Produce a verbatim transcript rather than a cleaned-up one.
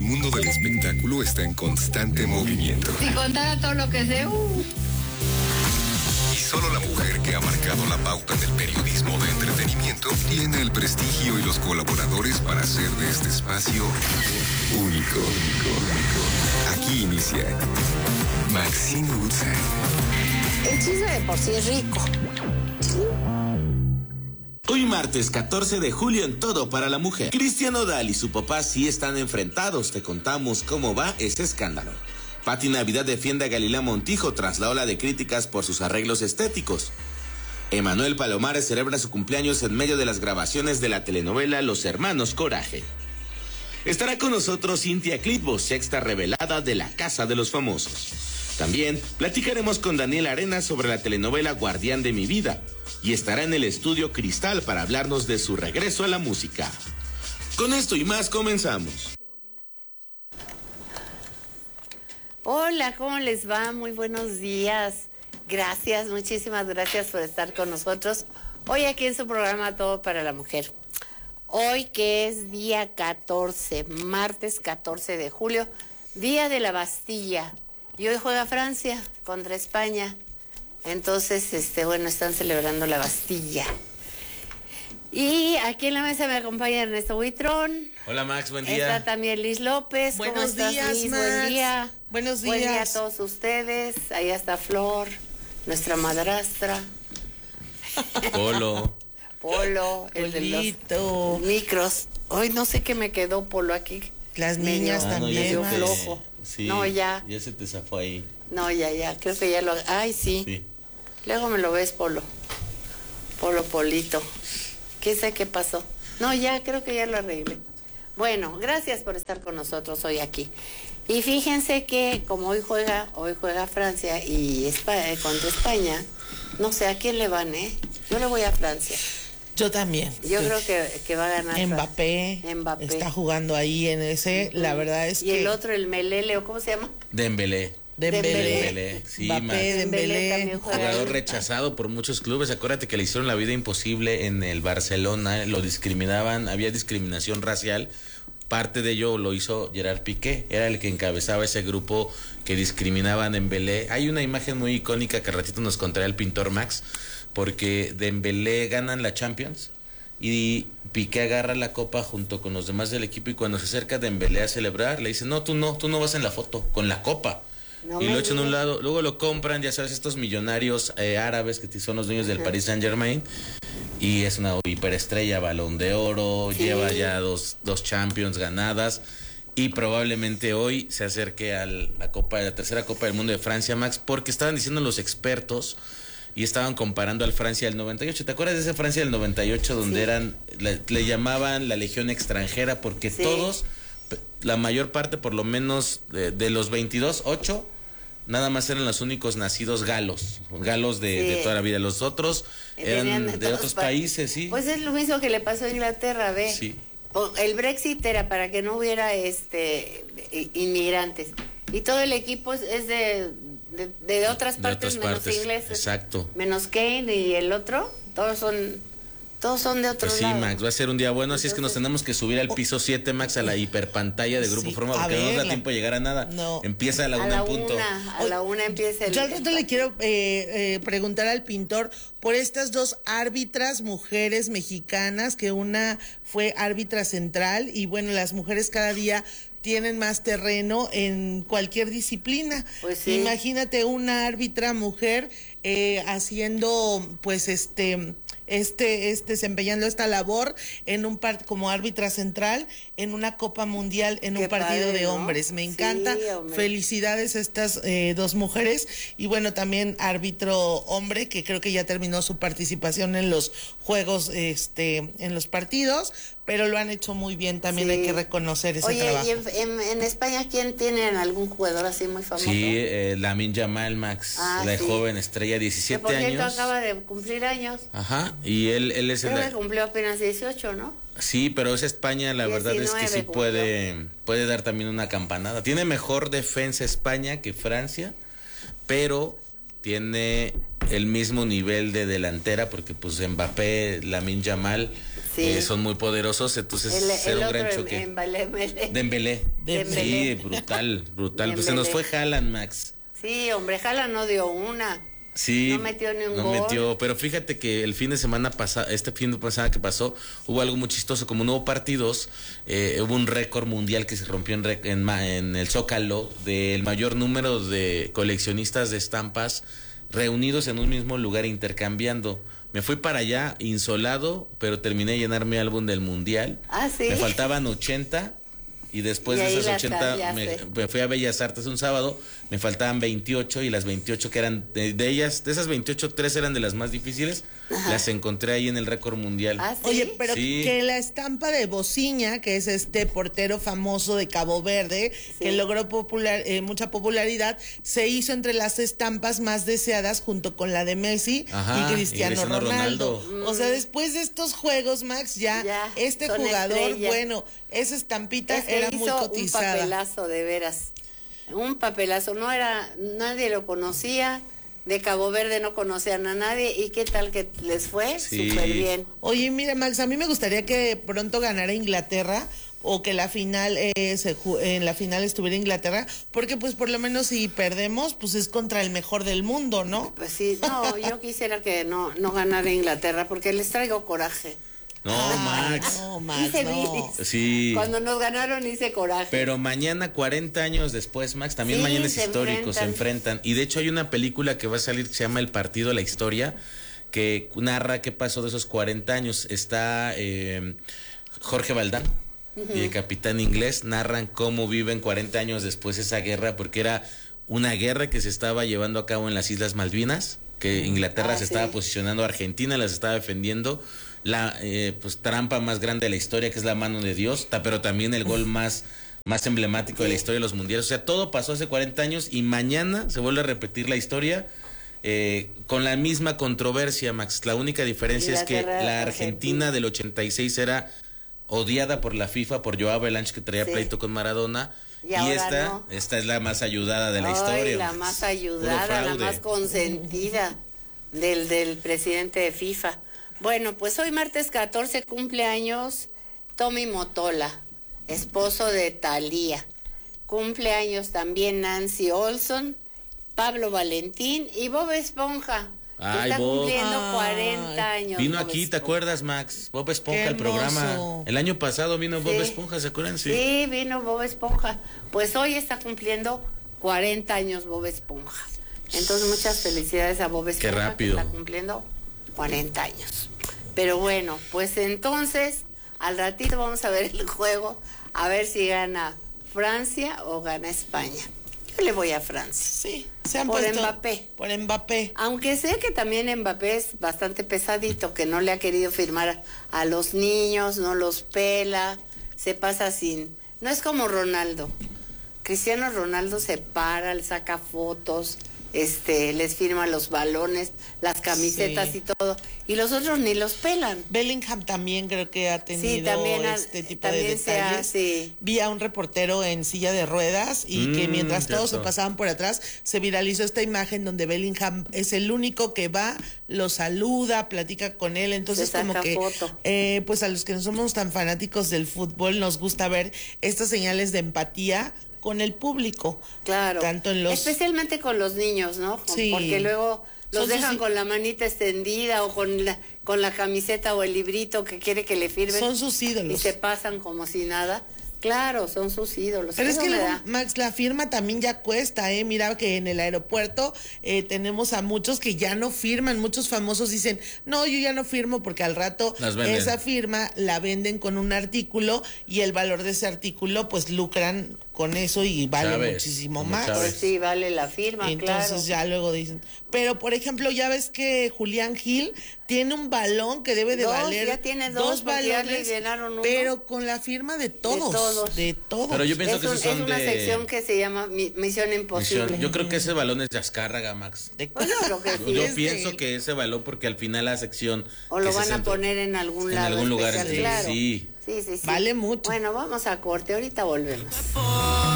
mundo del espectáculo está en constante movimiento. Si contara todo lo que sé, uh. Y solo la mujer que ha marcado la pauta en el periodismo de entretenimiento tiene el prestigio y los colaboradores para hacer de este espacio único. Aquí inicia Maxine Woodside. El chisme de por sí es rico. Hoy martes catorce de julio en Todo para la Mujer. Cristian Nodal y su papá sí están enfrentados. Te contamos cómo va ese escándalo. Pati Navidad defiende a Galilea Montijo tras la ola de críticas por sus arreglos estéticos. Emanuel Palomares celebra su cumpleaños en medio de las grabaciones de la telenovela Los Hermanos Coraje. Estará con nosotros Cintia Clitbo, sexta revelada de La Casa de los Famosos. También platicaremos con Daniel Arenas sobre la telenovela Guardián de mi Vida. Y estará en el estudio Cristal para hablarnos de su regreso a la música. Con esto y más comenzamos. Hola, ¿cómo les va? Muy buenos días. Gracias, muchísimas gracias por estar con nosotros. Hoy aquí en su programa Todo para la Mujer. Hoy que es día catorce, martes catorce de julio, día de la Bastilla. Y hoy juega Francia contra España. Entonces, este, bueno, están celebrando la Bastilla. Y aquí en la mesa me acompaña Ernesto Buitrón. Hola Max, buen día. Está también Liz López. Buenos ¿Cómo estás, días, Liz? Max. Buen día. Buenos días. Buen día a todos ustedes. Allá está Flor, nuestra madrastra. Polo. Polo, el de los micros. Hoy no sé qué me quedó Polo aquí. Las niñas medio, también. medio Max. flojo. Sí, no, ya. Ya se te zafó ahí. No, ya, ya. Creo que ya lo... Ay, sí. Sí. Luego me lo ves, Polo. Polo, Polito. ¿Qué sé qué pasó? No, ya, creo que ya lo arreglé. Bueno, gracias por estar con nosotros hoy aquí. Y fíjense que como hoy juega, hoy juega Francia y España, contra España, no sé a quién le van, ¿eh? Yo le voy a Francia. Yo también. Yo creo que, que va a ganar. Mbappé, Mbappé está jugando ahí en ese, uh-huh. La verdad es y que... Y el otro, el Melele, ¿o cómo se llama? Dembélé. Dembélé. Dembélé, sí, Mbappé, Dembélé, jugador rechazado por muchos clubes. Acuérdate que le hicieron la vida imposible en el Barcelona, lo discriminaban, había discriminación racial. Parte de ello lo hizo Gerard Piqué, era el que encabezaba ese grupo que discriminaban en Dembélé. Hay una imagen muy icónica que al ratito nos contará el pintor Max, porque Dembélé ganan la Champions y Piqué agarra la copa junto con los demás del equipo y cuando se acerca Dembélé a celebrar le dice, no, tú no, tú no vas en la foto, con la copa. No y lo echan a un lado, luego lo compran, ya sabes, estos millonarios eh, árabes que son los dueños del uh-huh. Paris Saint Germain, y es una hiperestrella, Balón de Oro, sí. Lleva ya dos, dos Champions ganadas, y probablemente hoy se acerque a la Copa, la tercera Copa del Mundo de Francia, Max, porque estaban diciendo los expertos, y estaban comparando al Francia del noventa y ocho, ¿te acuerdas de esa Francia del noventa y ocho donde sí. eran, le, le llamaban la Legión Extranjera, porque sí. todos... La mayor parte, por lo menos, de, de los veintidós, ocho, nada más eran los únicos nacidos galos, galos de, sí. de toda la vida. Los otros eran de, de otros pa- países, sí. Pues es lo mismo que le pasó a Inglaterra, ¿ve? Sí. El Brexit era para que no hubiera este inmigrantes. Y todo el equipo es de, de, de otras partes, de otras menos partes. ingleses. Exacto. Menos Kane y el otro, todos son... Todos son de otro pues sí, lado. Max, va a ser un día bueno, así Entonces, es que nos tenemos que subir al piso siete, Max, a la hiperpantalla de Grupo sí, Forma, porque no nos da tiempo de llegar a nada. No. Empieza a la a una la en punto. Una, a la una empieza el... Yo al rato le quiero eh, eh, preguntar al pintor por estas dos árbitras mujeres mexicanas, que una fue árbitra central, y bueno, las mujeres cada día tienen más terreno en cualquier disciplina. Pues sí. Imagínate una árbitra mujer eh, haciendo, pues, este... este, este desempeñando esta labor en un part como árbitra central en una Copa Mundial en Qué un partido padre, de ¿no? hombres. Me encanta. Sí, felicidades a estas eh, dos mujeres y bueno, también árbitro hombre que creo que ya terminó su participación en los juegos, este, en los partidos, pero lo han hecho muy bien, también sí. hay que reconocer ese Oye, trabajo. ¿y en, en, en España quién tienen algún jugador así muy famoso? Sí, eh, Lamine Yamal, Max, ah, la sí. joven estrella, diecisiete por años. Por acaba de cumplir años. Ajá, y él, él es Creo el... que cumplió apenas dieciocho, ¿no? Sí, pero es España, la verdad es que sí puede, puede dar también una campanada. Tiene mejor defensa España que Francia, pero tiene el mismo nivel de delantera porque pues Mbappé, Lamine Yamal, Sí. eh, son muy poderosos, entonces El, será el un otro gran en- choque. en Dembélé. Dembélé. Dembélé. Sí, brutal, brutal. Pues se nos fue Dembélé. Haaland, Max. Sí, hombre, Jala no dio una. Sí, No metió ni un no gol. metió, pero fíjate que el fin de semana pasado, este fin de semana que pasó, hubo algo muy chistoso, como no hubo partidos, eh, hubo un récord mundial que se rompió en, rec- en, ma- en el Zócalo del mayor número de coleccionistas de estampas reunidos en un mismo lugar intercambiando. Me fui para allá insolado, pero terminé de llenar mi álbum del mundial. Ah, sí. Me faltaban ochenta. Y después Y de ahí esas las ochenta me, cambiaste. me fui a Bellas Artes un sábado, me faltaban veintiocho y las veintiocho que eran de, de ellas, de esas veintiocho, tres eran de las más difíciles, Ajá. las encontré ahí en el récord mundial. Ah, sí. Oye, pero Sí. que la estampa de Bociña, que es este portero famoso de Cabo Verde, Sí. que logró popular, eh, mucha popularidad, se hizo entre las estampas más deseadas junto con la de Messi Ajá, y Cristiano, y Cristiano Ronaldo. Ronaldo. O sea, después de estos juegos, Max, ya, Ya, este son jugador, estrellas. bueno, esa estampita Es que era hizo muy un cotizada. papelazo, de veras. Un papelazo. No era, nadie lo conocía. De Cabo Verde no conocían a nadie. ¿Y qué tal que les fue? Sí. Súper bien. Oye, mira, Max, a mí me gustaría que pronto ganara Inglaterra o que la final eh, se ju- en la final estuviera Inglaterra, porque pues por lo menos si perdemos, pues es contra el mejor del mundo, ¿no? Pues sí, no, yo quisiera que no, no ganara Inglaterra porque les traigo coraje. No, Ay, Max. No, Max, Hice no. bilis. Sí. Cuando nos ganaron hice coraje. Pero mañana, cuarenta años después, Max, también Sí, mañana es se histórico, se enfrentan. enfrentan. Y de hecho hay una película que va a salir que se llama El Partido, la Historia, que narra qué pasó de esos cuarenta años. Está eh, Jorge Valdán y el capitán inglés, narran cómo viven cuarenta años después esa guerra, porque era una guerra que se estaba llevando a cabo en las Islas Malvinas, que Inglaterra Ah, se sí. estaba posicionando, Argentina las estaba defendiendo. La eh, pues trampa más grande de la historia, que es la mano de Dios, ta- pero también el gol más, más emblemático de la historia de los mundiales. O sea, todo pasó hace cuarenta años y mañana se vuelve a repetir la historia eh, con la misma controversia, Max. La única diferencia es que Inglaterra, la Argentina. Argentina del ochenta y seis era odiada por la FIFA, por Joao Belanche, que traía Sí. pleito con Maradona. Y Y, ahora esta, no. esta es la más ayudada de la Ay, historia. la Max. más Puro ayudada, la fraude. más consentida del, del presidente de FIFA. Bueno, pues hoy martes catorce cumpleaños Tommy Motola, esposo de Thalía. Cumpleaños también Nancy Olson, Pablo Valentín y Bob Esponja. que Ay, está Bob. cumpliendo Ay. cuarenta años. Vino Bob aquí, ¿te Esponja. acuerdas, Max? Bob Esponja, Qué el programa. hermoso. El año pasado vino Bob Sí. Esponja, ¿se acuerdan? Sí. vino Bob Esponja. Pues hoy está cumpliendo cuarenta años Bob Esponja. Entonces muchas felicidades a Bob Esponja. rápido. Que está cumpliendo cuarenta años. Pero bueno, pues entonces al ratito vamos a ver el juego, a ver si gana Francia o gana España. Yo le voy a Francia. Sí, se han Por puesto Mbappé. por Mbappé. Aunque sé que también Mbappé es bastante pesadito, que no le ha querido firmar a los niños, no los pela, se pasa sin... No es como Ronaldo. Cristiano Ronaldo se para, le saca fotos, este, les firma los balones, las camisetas Sí. y todo. Y los otros ni los pelan. Bellingham también creo que ha tenido también ha- este tipo también de se detalles. hace. Vi a un reportero en silla de ruedas y que Mm, mientras todos se cierto. pasaban por atrás, se viralizó esta imagen donde Bellingham es el único que va, lo saluda, platica con él. Entonces Se saca como que, foto. eh, pues a los que no somos tan fanáticos del fútbol, nos gusta ver estas señales de empatía con el público. Claro. Tanto en los... Especialmente con los niños, ¿no? Sí. Porque luego los Son sus dejan hi- con la manita extendida o con la, con la camiseta o el librito que quiere que le firmen. Son sus ídolos. Y se pasan como si nada. Claro, son sus ídolos. Pero es Eso que me luego, da- Max, la firma también ya cuesta, ¿eh? Mira que en el aeropuerto eh, tenemos a muchos que ya no firman, muchos famosos dicen, no, yo ya no firmo porque al rato Las venden. esa firma la venden con un artículo y el valor de ese artículo pues lucran con eso y vale Chávez, muchísimo como más. Chávez. Pues sí, vale la firma, Entonces claro. ya luego dicen, pero por ejemplo, ya ves que Julián Gil tiene un balón que debe de Dos, valer ya tiene dos, porque ya le llenaron uno. pero con la firma de todos, todos. de todos. Pero yo pienso es, que un- esos es son una de... sección que se llama Mi- Misión Imposible. Misión. Yo creo que ese balón es de Azcárraga, Max. De- Pues yo creo que Yo, sí. yo es pienso de- que ese balón, porque al final la sección... O lo que se van a centró- poner en algún en lado. algún lugar, especial, sí, claro. sí. Sí, sí, sí. Vale mucho. Bueno, vamos a corte, ahorita volvemos.